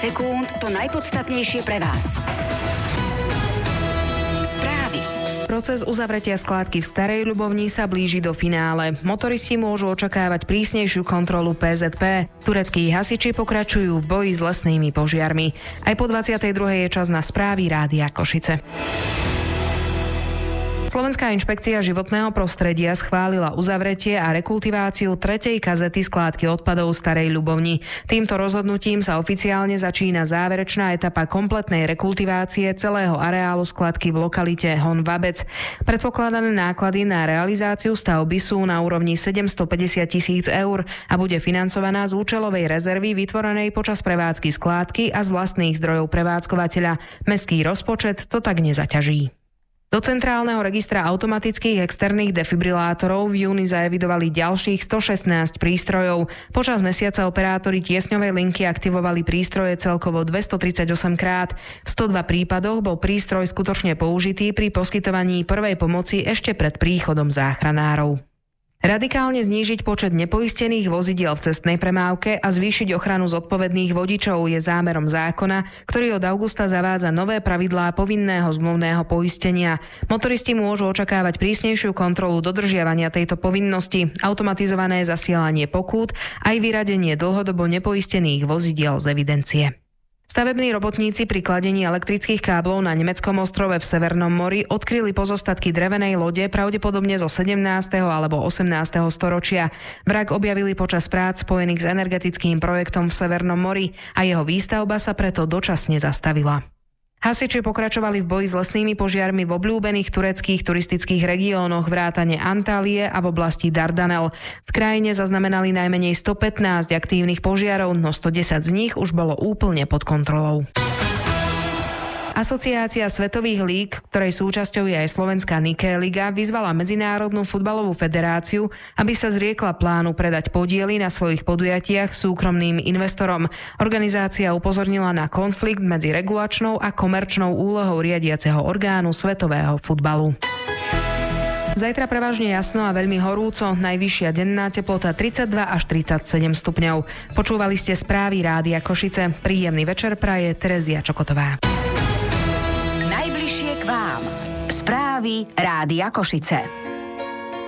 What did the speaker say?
sekúnd to najpodstatnejšie pre vás. Správy. Proces uzavretia skládky v Starej Ľubovni sa blíži do finále. Motoristi môžu očakávať prísnejšiu kontrolu PZP. Tureckí hasiči pokračujú v boji s lesnými požiarmi. Aj po 22. je čas na správy Rádia Košice. Slovenská inšpekcia životného prostredia schválila uzavretie a rekultiváciu 3. kazety skládky odpadov Starej Ľubovni. Týmto rozhodnutím sa oficiálne začína záverečná etapa kompletnej rekultivácie celého areálu skladky v lokalite Hon-Vabec. Predpokladané náklady na realizáciu stavby sú na úrovni 750 000 eur a bude financovaná z účelovej rezervy vytvorenej počas prevádzky skládky a z vlastných zdrojov prevádzkovateľa. Mestský rozpočet to tak nezaťaží. Do Centrálneho registra automatických externých defibrilátorov v júni zaevidovali ďalších 116 prístrojov. Počas mesiaca operátori tiesňovej linky aktivovali prístroje celkovo 238 krát. V 102 prípadoch bol prístroj skutočne použitý pri poskytovaní prvej pomoci ešte pred príchodom záchranárov. Radikálne znížiť počet nepoistených vozidiel v cestnej premávke a zvýšiť ochranu zodpovedných vodičov je zámerom zákona, ktorý od augusta zavádza nové pravidlá povinného zmluvného poistenia. Motoristi môžu očakávať prísnejšiu kontrolu dodržiavania tejto povinnosti, automatizované zasielanie pokút aj vyradenie dlhodobo nepoistených vozidiel z evidencie. Stavební robotníci pri kladení elektrických káblov na nemeckom ostrove v Severnom mori odkryli pozostatky drevenej lode pravdepodobne zo 17. alebo 18. storočia. Vrak objavili počas prác spojených s energetickým projektom v Severnom mori a jeho výstavba sa preto dočasne zastavila. Hasiči pokračovali v boji s lesnými požiarmi v obľúbených tureckých turistických regiónoch vrátane Antálie a v oblasti Dardanel. V krajine zaznamenali najmenej 115 aktívnych požiarov, no 110 z nich už bolo úplne pod kontrolou. Asociácia svetových líg, ktorej súčasťou je aj slovenská Nike liga, vyzvala Medzinárodnú futbalovú federáciu, aby sa zriekla plánu predať podiely na svojich podujatiach súkromným investorom. Organizácia upozornila na konflikt medzi regulačnou a komerčnou úlohou riadiaceho orgánu svetového futbalu. Zajtra prevažne jasno a veľmi horúco, najvyššia denná teplota 32 až 37 stupňov. Počúvali ste správy Rádia Košice. Príjemný večer praje Terezia Čokotová. Najbližšie k vám. Správy Rádia Košice.